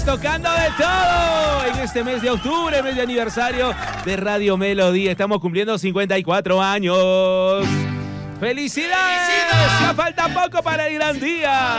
tocando de todo en este mes de octubre, mes de aniversario de Radio Melodía. Estamos cumpliendo 54 años. ¡Felicidades! Ya falta poco para el gran día.